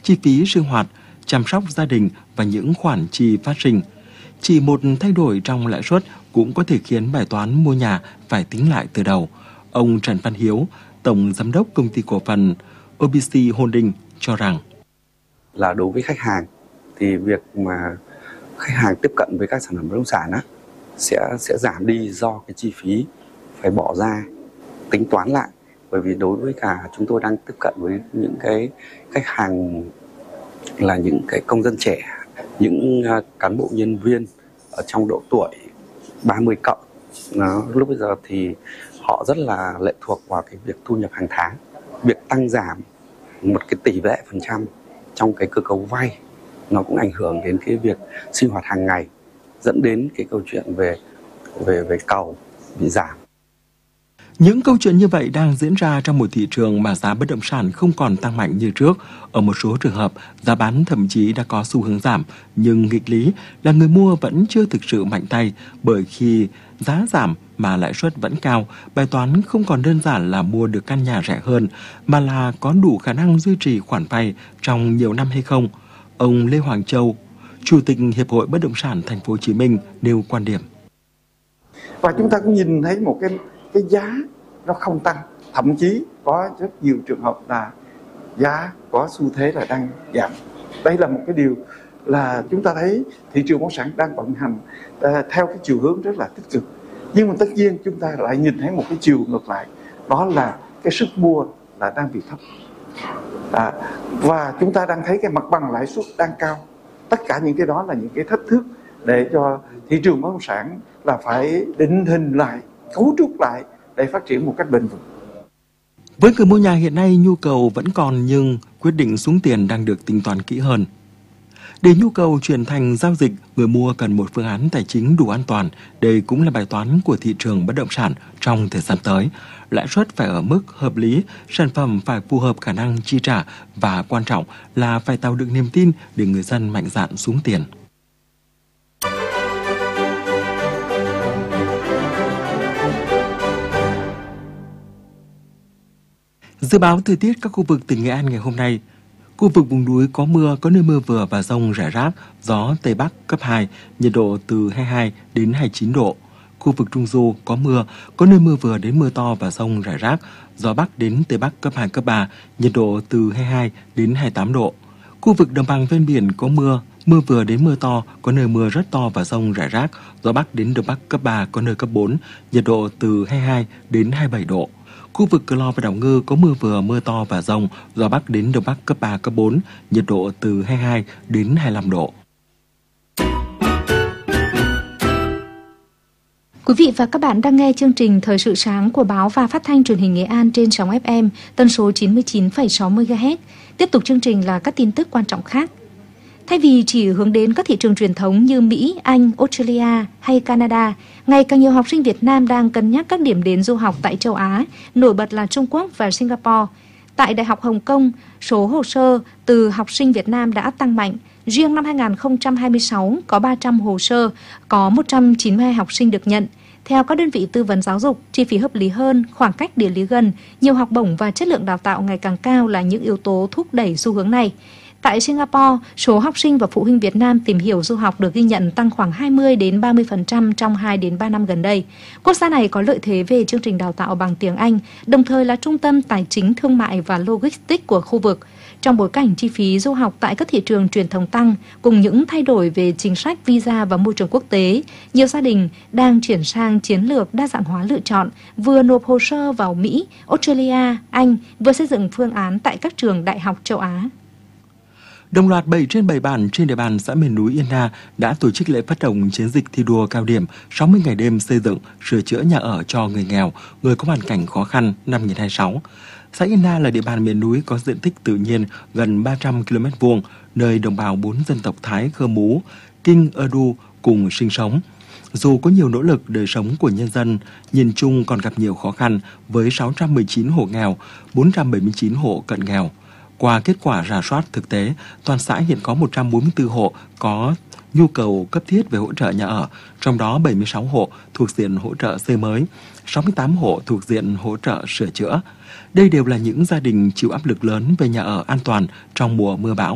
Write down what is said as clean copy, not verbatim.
chi phí sinh hoạt, chăm sóc gia đình và những khoản chi phát sinh. Chỉ một thay đổi trong lãi suất cũng có thể khiến bài toán mua nhà phải tính lại từ đầu. Ông Trần Văn Hiếu, Tổng Giám đốc Công ty Cổ phần OBC Holding cho rằng là đối với khách hàng thì việc mà khách hàng tiếp cận với các sản phẩm bất động sản sẽ giảm đi do cái chi phí phải bỏ ra tính toán lại, bởi vì đối với cả chúng tôi đang tiếp cận với những cái khách hàng là những cái công dân trẻ, những cán bộ nhân viên ở trong độ tuổi 30 cộng. Lúc bây giờ thì họ rất là lệ thuộc vào cái việc thu nhập hàng tháng. Việc tăng giảm một cái tỷ lệ phần trăm trong cái cơ cấu vay nó cũng ảnh hưởng đến cái việc sinh hoạt hàng ngày, dẫn đến cái câu chuyện về cầu bị giảm. Những câu chuyện như vậy đang diễn ra trong một thị trường mà giá bất động sản không còn tăng mạnh như trước. Ở một số trường hợp, giá bán thậm chí đã có xu hướng giảm, nhưng nghịch lý là người mua vẫn chưa thực sự mạnh tay, bởi khi giá giảm mà lãi suất vẫn cao, bài toán không còn đơn giản là mua được căn nhà rẻ hơn, mà là có đủ khả năng duy trì khoản vay trong nhiều năm hay không. Ông Lê Hoàng Châu, Chủ tịch Hiệp hội Bất động sản Thành phố Hồ Chí Minh nêu quan điểm. Và chúng ta cũng nhìn thấy một cái giá nó không tăng, thậm chí có rất nhiều trường hợp là giá có xu thế là đang giảm. Đây là một cái điều là chúng ta thấy thị trường bất động sản đang vận hành theo cái chiều hướng rất là tích cực. Nhưng mà tất nhiên chúng ta lại nhìn thấy một cái chiều ngược lại, đó là cái sức mua là đang bị thấp. Và chúng ta đang thấy cái mặt bằng lãi suất đang cao. Tất cả những cái đó là những cái thách thức để cho thị trường bất động sản là phải định hình lại, cấu trúc lại để phát triển một cách bền vững. Với người mua nhà hiện nay, nhu cầu vẫn còn nhưng quyết định xuống tiền đang được tính toán kỹ hơn. Để nhu cầu chuyển thành giao dịch, người mua cần một phương án tài chính đủ an toàn. Đây cũng là bài toán của thị trường bất động sản trong thời gian tới. Lãi suất phải ở mức hợp lý, sản phẩm phải phù hợp khả năng chi trả và quan trọng là phải tạo được niềm tin để người dân mạnh dạn xuống tiền. Dự báo thời tiết các khu vực tỉnh Nghệ An ngày hôm nay. Khu vực vùng núi có mưa, có nơi mưa vừa và dông rải rác, gió Tây Bắc cấp 2, nhiệt độ từ 22 đến 29 độ. Khu vực Trung Du có mưa, có nơi mưa vừa đến mưa to và dông rải rác, gió Bắc đến Tây Bắc cấp 2, cấp 3, nhiệt độ từ 22 đến 28 độ. Khu vực đồng bằng ven biển có mưa, mưa vừa đến mưa to, có nơi mưa rất to và dông rải rác, gió Bắc đến Đông Bắc cấp 3, có nơi cấp 4, nhiệt độ từ 22 đến 27 độ. Khu vực Cửa Lò và Đảo Ngư có mưa vừa, mưa to và dông, gió Bắc đến Đông Bắc cấp 3, cấp 4, nhiệt độ từ 22 đến 25 độ. Quý vị và các bạn đang nghe chương trình Thời sự sáng của Báo và Phát thanh Truyền hình Nghệ An trên sóng FM tần số 99,6 MHz. Tiếp tục chương trình là các tin tức quan trọng khác. Thay vì chỉ hướng đến các thị trường truyền thống như Mỹ, Anh, Australia hay Canada, ngày càng nhiều học sinh Việt Nam đang cân nhắc các điểm đến du học tại châu Á, nổi bật là Trung Quốc và Singapore. Tại Đại học Hồng Kông, số hồ sơ từ học sinh Việt Nam đã tăng mạnh. Riêng năm 2026 có 300 hồ sơ, có 192 học sinh được nhận. Theo các đơn vị tư vấn giáo dục, chi phí hợp lý hơn, khoảng cách địa lý gần, nhiều học bổng và chất lượng đào tạo ngày càng cao là những yếu tố thúc đẩy xu hướng này. Tại Singapore, số học sinh và phụ huynh Việt Nam tìm hiểu du học được ghi nhận tăng khoảng 20 đến 30% trong 2 đến 3 năm gần đây. Quốc gia này có lợi thế về chương trình đào tạo bằng tiếng Anh, đồng thời là trung tâm tài chính, thương mại và logistics của khu vực. Trong bối cảnh chi phí du học tại các thị trường truyền thống tăng, cùng những thay đổi về chính sách visa và môi trường quốc tế, nhiều gia đình đang chuyển sang chiến lược đa dạng hóa lựa chọn, vừa nộp hồ sơ vào Mỹ, Australia, Anh, vừa xây dựng phương án tại các trường đại học châu Á. Đồng loạt 7 trên 7 bản trên địa bàn xã miền núi Yên Na đã tổ chức lễ phát động chiến dịch thi đua cao điểm 60 ngày đêm xây dựng, sửa chữa nhà ở cho người nghèo, người có hoàn cảnh khó khăn năm 2026. Xã Yên Na là địa bàn miền núi có diện tích tự nhiên gần 300 km2, nơi đồng bào 4 dân tộc Thái, Khơ Mú, Kinh, Ơ Đu cùng sinh sống. Dù có nhiều nỗ lực, đời sống của nhân dân nhìn chung còn gặp nhiều khó khăn với 619 hộ nghèo, 479 hộ cận nghèo. Qua kết quả rà soát thực tế, toàn xã hiện có 144 hộ có nhu cầu cấp thiết về hỗ trợ nhà ở, trong đó 76 hộ thuộc diện hỗ trợ xây mới, 68 hộ thuộc diện hỗ trợ sửa chữa. Đây đều là những gia đình chịu áp lực lớn về nhà ở an toàn trong mùa mưa bão.